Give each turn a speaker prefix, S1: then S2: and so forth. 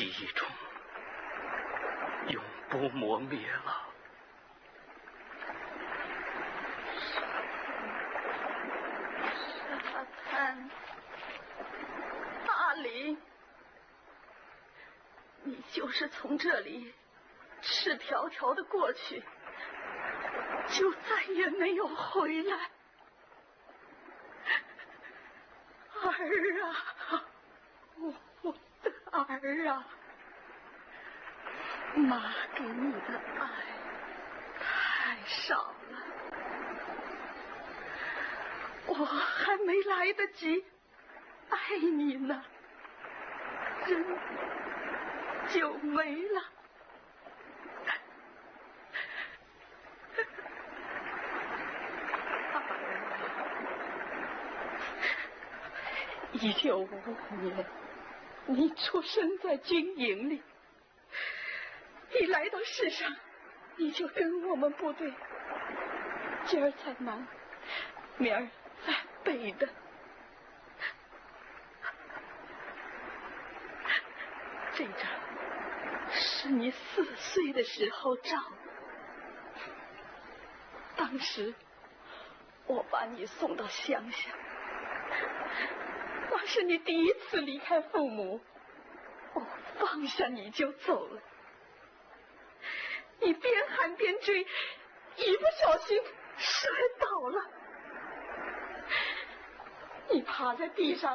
S1: 记忆中永不磨灭了。
S2: 沙滩，阿里，你就是从这里赤条条的过去，就再也没有回来。儿啊，我的儿啊，妈给你的爱太少了，我还没来得及爱你呢，人就没了。1955年，你出生在军营里，一来到世上，你就跟我们部队，今儿在南，明儿在北的。这张是你4岁的时候照的，当时我把你送到乡下，那是你第一次离开父母，我放下你就走了。你边喊边追，一不小心摔倒了，你趴在地上